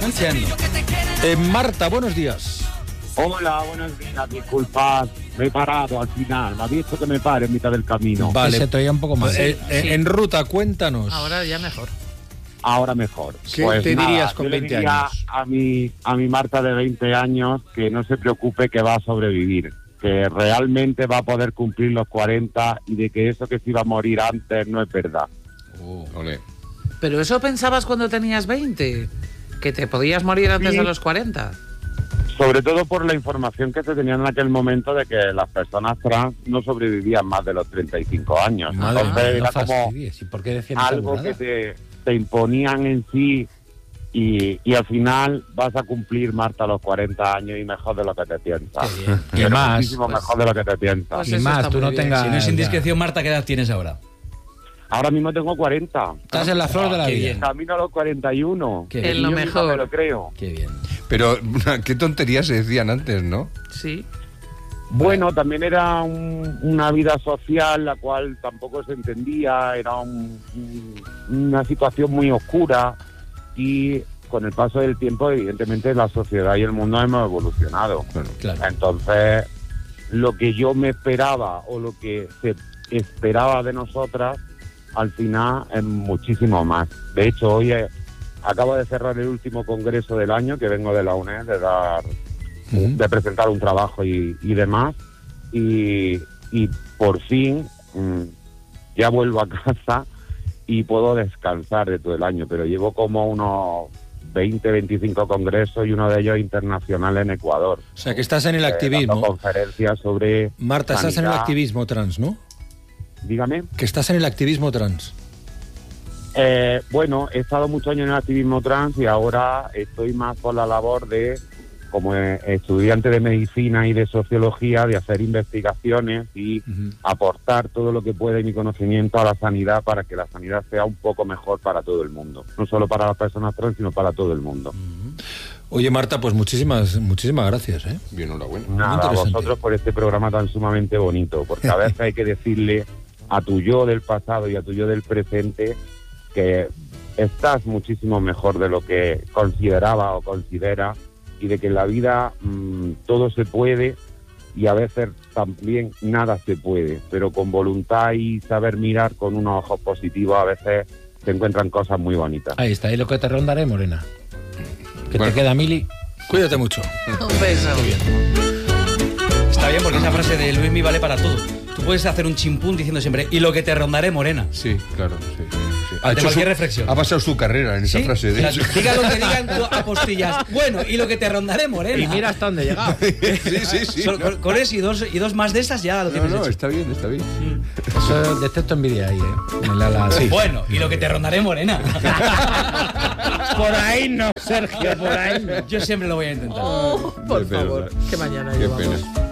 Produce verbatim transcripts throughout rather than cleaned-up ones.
No entiendo. Eh, Marta, buenos días. Hola, buenos días, disculpad, me he parado al final, me ha visto que me pare en mitad del camino. Vale, se te oía un poco más. Eh, eh, sí. En ruta, cuéntanos. Ahora ya mejor. Ahora mejor. ¿Qué pues te nada, dirías con yo veinte le diría años? A mi, a mi Marta de veinte años que no se preocupe, que va a sobrevivir, que realmente va a poder cumplir los cuarenta y de que eso que se iba a morir antes no es verdad. Oh, Olé. Pero eso pensabas cuando tenías veinte, que te podías morir antes Sí. de los cuarenta. Sobre todo por la información que se tenía en aquel momento de que las personas trans no sobrevivían más de los treinta y cinco años. Madre Entonces mía, era no como fastidies. ¿Y por qué decían esa algo burrada? que te, te imponían en sí y, y al final vas a cumplir, Marta, los cuarenta años y mejor de lo que te piensas. Qué bien. Y Pero más, muchísimo pues- mejor de lo que te piensas. Pues Y eso más, está tú muy no bien. tengas... Si no es indiscreción, Marta, ¿qué edad tienes ahora? Ahora mismo tengo cuarenta. Estás en la flor de la Qué vida. bien. Camino a los cuarenta y uno. Qué Y bien. yo lo misma mejor. me lo creo. Qué bien. Pero qué tonterías se decían antes, ¿no? Sí. Bueno, también era un- una vida social la cual tampoco se entendía, era un- un- una situación muy oscura y con el paso del tiempo evidentemente la sociedad y el mundo hemos evolucionado. Claro. Entonces, lo que yo me esperaba o lo que se esperaba de nosotras, al final es muchísimo más. De hecho, hoy eh, acabo de cerrar el último congreso del año, que vengo de la U N E D, de dar de presentar un trabajo y, y demás, y, y por fin mmm, ya vuelvo a casa y puedo descansar de todo el año, pero llevo como unos veinte, veinticinco congresos y uno de ellos internacional en Ecuador. O sea, que estás en el Eh, activismo. dando conferencias sobre Marta, estás en el sanidad. activismo trans, ¿no? Dígame. Que estás en el activismo trans. Eh, bueno, he estado muchos años en el activismo trans y ahora estoy más por la labor de, como eh, estudiante de medicina y de sociología, de hacer investigaciones y Uh-huh. aportar todo lo que pueda y mi conocimiento a la sanidad para que la sanidad sea un poco mejor para todo el mundo. No solo para las personas trans, sino para todo el mundo. Oye, Marta, pues muchísimas, muchísimas gracias, ¿eh? Bien, enhorabuena. Nada, a interesante. vosotros por este programa tan sumamente bonito, porque a veces hay que decirle a tu yo del pasado y a tu yo del presente que estás muchísimo mejor de lo que consideraba o considera y de que en la vida mmm, todo se puede y a veces también nada se puede, pero con voluntad y saber mirar con unos ojos positivos a veces se encuentran cosas muy bonitas. Ahí está, ahí lo que te rondaré, Morena. Que Bueno. te queda, Mili. Cuídate mucho. Un beso. Está bien porque esa frase de Luismi vale para todo. Tú puedes hacer un chimpún diciendo siempre, y lo que te rondaré, Morena. Sí, claro, sí. sí, sí. Ante hecho cualquier su- reflexión. Ha pasado su carrera en esa ¿Sí? frase. De La- hecho. diga lo que digan tú, apostillas. Bueno, y lo que te rondaré, Morena. Y mira hasta dónde he llegado. sí, sí, sí. Solo no. con, con eso y dos, y dos más de esas ya lo No, tienes no, hecho. está bien, está bien. Eso detecto envidia ahí, ¿eh? En el ala- sí. Bueno, y lo que te rondaré, Morena. Por ahí no, Sergio, por ahí no. Yo siempre lo voy a intentar. Oh, por Qué pena, favor, que mañana Qué llevamos. pena.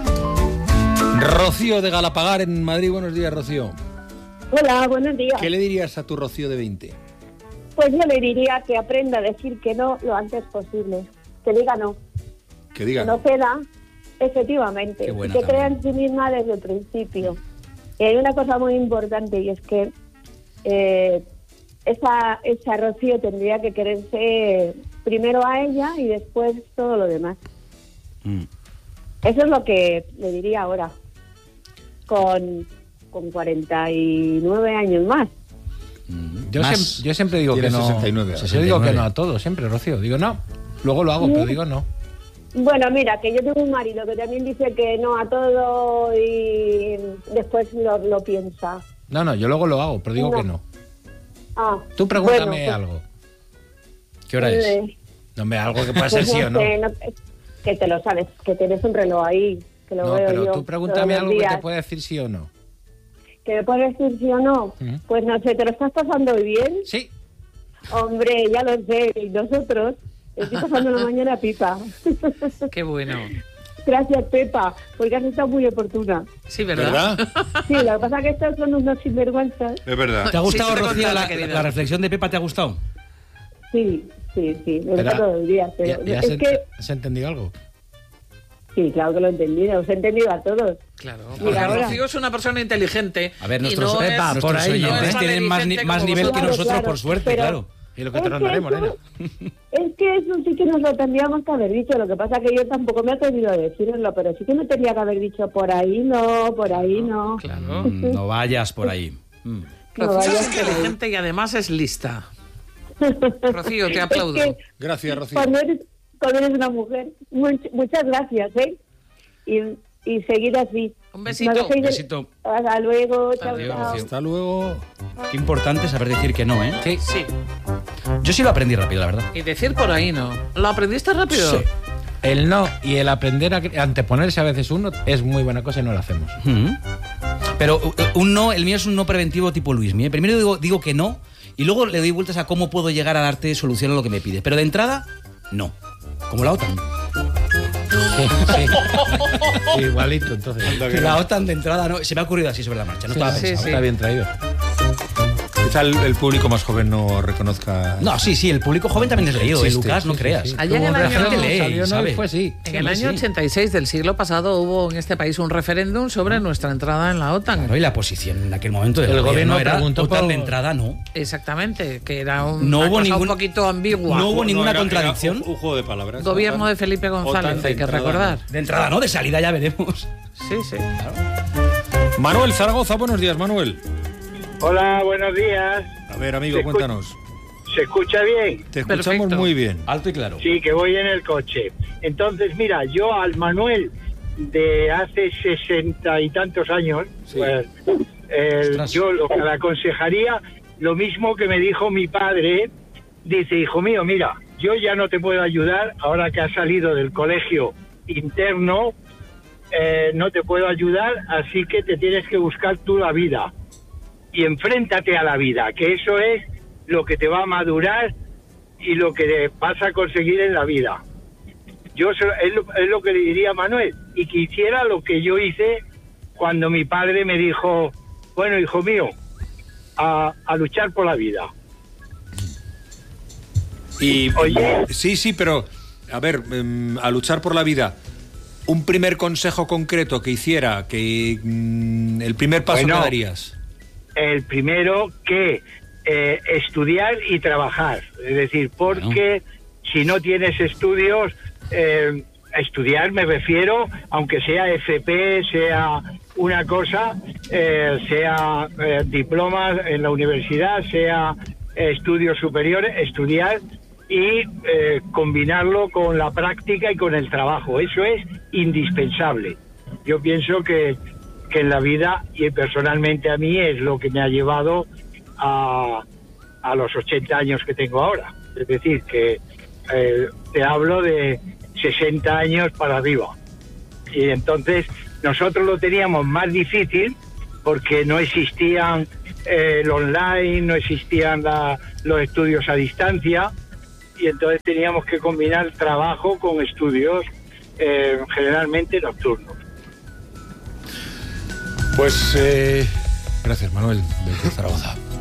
Rocío de Galapagar en Madrid. Buenos días, Rocío. Hola, buenos días. ¿Qué le dirías a tu Rocío de veinte? Pues yo le diría que aprenda a decir que no lo antes posible. Que diga no. Que Que diga. no ceda, efectivamente. Qué Y buena que crea también. en sí misma desde el principio. Y hay una cosa muy importante y es que eh, esa, esa Rocío tendría que quererse primero a ella y después todo lo demás. Mm. Eso es lo que le diría ahora. Con, con cuarenta y nueve años más. Yo, Más. siem- yo siempre digo Tiene que no. sesenta y nueve. Yo digo que no a todo, siempre, Rocío. Digo no. Luego lo hago, pero digo no. Bueno, mira, que yo tengo un marido que también dice que no a todo y después lo, lo piensa. No, no, yo luego lo hago, pero digo No. que no. Ah, Tú pregúntame bueno, pues, algo. ¿Qué hora es? eh, No, hombre, algo que pueda ser pues sí no o no. sé, no- que te lo sabes, que tienes un reloj ahí, que lo No, veo pero yo tú pregúntame todos los algo que días. te pueda decir sí o no. ¿Que me puedes decir sí o no? Ujú. Pues no sé, ¿te lo estás pasando bien? Sí. Hombre, ya lo sé, y nosotros estoy pasando la mañana pipa. Qué bueno. Gracias, Pepa, porque has estado muy oportuna. Sí, ¿verdad? ¿Verdad? Sí, lo que pasa es que estos son unos sinvergüenzas. Es verdad. ¿Te ha gustado, Sí, se te Rocío, contaba, la, querida. la reflexión de Pepa? ¿Te ha gustado? Sí, sí, sí, me Pero- gusta todos los días, pero ¿Ya, ya es has, que... has entendido algo? Sí, claro que lo he entendido, os he entendido a todos. Claro. Mira, Porque ahora- Rocío es una persona inteligente. A ver, y nuestros, no Pepa, es- por ahí, no es oyentes tan tienen más, ni- inteligente más como nivel que vosotros. nosotros, Claro, por suerte, pero, claro. Y lo que te Es que rondaré, eso- Morena. Es que eso sí que nos lo tendríamos que haber dicho. Lo que pasa que yo tampoco me he atrevido a decirlo, pero sí que me tenía que haber dicho por ahí no, por ahí no. Claro. Mm, no vayas por ahí. Mm. No Rocío vayas es por ahí. inteligente y además es lista. Rocío, te aplaudo. Es que Gracias, Rocío. cuando eres, cuando eres una mujer, much- muchas gracias, ¿eh? Y, y seguir así. Un besito. No dejéis de- Besito. Hasta luego, chao, Adiós, chao. Rocío. Hasta luego. Qué importante saber decir que no, ¿eh? Sí. Sí. Yo sí lo aprendí rápido, la verdad. Y decir por ahí no. ¿Lo aprendiste rápido? Sí. El no y el aprender a cre- anteponerse a veces uno es muy buena cosa y no lo hacemos. Mm. Pero uh, un no, el mío es un no preventivo tipo Luismi. ¿eh? Primero digo, digo que no y luego le doy vueltas a cómo puedo llegar a darte solución a lo que me pides. Pero de entrada, no. Como la OTAN. Sí, sí. Igualito, entonces. La OTAN de entrada no. Se me ha ocurrido así sobre la marcha. No estaba Sí, pensado. sí. Está bien traído. Quizá el, el público más joven no reconozca. No, sí, sí, el público joven también es leído, ¿eh, Existe, Lucas? No sí, sí, creas. sí. Allá en el Como año- referéndum lee, salió, no, sabe. y fue así. En Sí, el hombre, año sí. ochenta y seis del siglo pasado hubo en este país un referéndum sobre nuestra entrada en la OTAN. Claro, y la posición en aquel momento del El gobierno era preguntó OTAN por- de entrada, no. Exactamente, que era un, No una hubo cosa ningún- un poquito ambigua. no hubo ninguna era- contradicción. era un, un juego de palabras. Gobierno OTAN. de Felipe González, OTAN de hay que entrada, recordar. De entrada, no, de salida ya veremos. Sí, sí. ¿no? Manuel Zaragoza, buenos días, Manuel. Hola, buenos días. A ver, amigo, Se escu- cuéntanos. ¿Se escucha bien? Te escuchamos Perfecto. muy bien. Alto y claro. Sí, que voy en el coche. Entonces, mira, yo al Manuel de hace sesenta y tantos años, Sí. pues, eh, Ostras. yo lo que le aconsejaría, lo mismo que me dijo mi padre, dice, hijo mío, mira, yo ya no te puedo ayudar, ahora que has salido del colegio interno, eh, no te puedo ayudar, así que te tienes que buscar tú la vida. Y enfréntate a la vida, que eso es lo que te va a madurar y lo que vas a conseguir en la vida. Yo se- es, lo, es lo que le diría a Manuel, y que hiciera lo que yo hice cuando mi padre me dijo, bueno, hijo mío, a, a luchar por la vida. Y, Oye. Sí, sí, pero, a ver, em, a luchar por la vida. Un primer consejo concreto que hiciera, que mm, el primer paso Bueno. que darías. El primero, que eh, estudiar y trabajar. Es decir, porque si no tienes estudios, eh, estudiar me refiero, aunque sea F P, sea una cosa, eh, sea eh, diplomas en la universidad, sea eh, estudios superiores, estudiar y eh, combinarlo con la práctica y con el trabajo. Eso es indispensable. Yo pienso que, que en la vida, y personalmente a mí, es lo que me ha llevado a, a los ochenta años que tengo ahora. Es decir, que eh, te hablo de sesenta años para arriba. Y entonces nosotros lo teníamos más difícil porque no existían eh, el online, no existían la- los estudios a distancia, y entonces teníamos que combinar trabajo con estudios eh, generalmente nocturnos. Pues, eh, gracias, Manuel, desde Zaragoza.